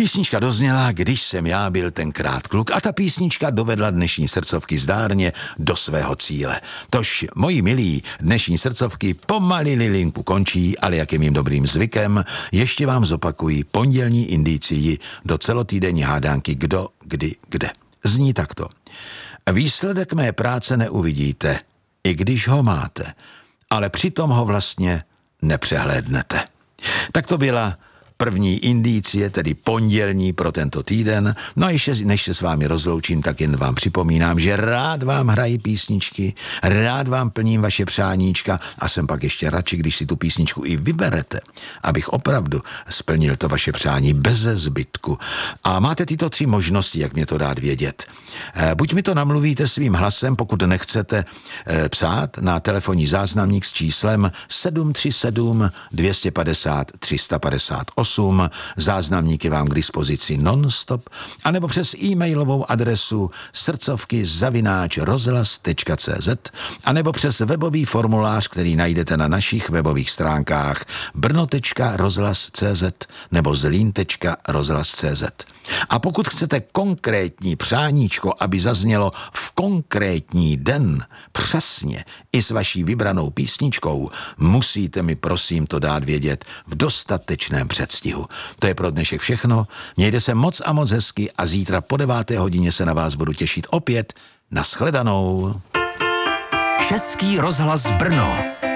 Písnička dozněla, když jsem já byl tenkrát kluk, a ta písnička dovedla dnešní srdcovky zdárně do svého cíle. Tož, moji milí, dnešní srdcovky pomalili linku končí, ale jak je mým dobrým zvykem, ještě vám zopakuji pondělní indicii do celotýdenní hádánky Kdo, kdy, kde. Zní takto. Výsledek mé práce neuvidíte, i když ho máte, ale přitom ho vlastně nepřehlédnete. Tak to byla první indicie, tedy pondělní pro tento týden. No a ještě než se s vámi rozloučím, tak jen vám připomínám, že rád vám hrají písničky, rád vám plním vaše přáníčka a jsem pak ještě radši, když si tu písničku i vyberete, abych opravdu splnil to vaše přání beze zbytku. A máte tyto 3 možnosti, jak mě to dát vědět. Buď mi to namluvíte svým hlasem, pokud nechcete psát, na telefonní záznamník s číslem 737 250 358. Záznamník je vám k dispozici non-stop, anebo přes e-mailovou adresu srdcovky@rozhlas.cz, anebo přes webový formulář, který najdete na našich webových stránkách brno.rozhlas.cz nebo zlín.rozhlas.cz. A pokud chcete konkrétní přáníčko, aby zaznělo v konkrétní den, přesně i s vaší vybranou písničkou, musíte mi prosím to dát vědět v dostatečném předstihu. To je pro dnešek všechno. Mějte se moc a moc hezky a zítra po 9. hodině se na vás budu těšit opět. Nashledanou. Český rozhlas Brno.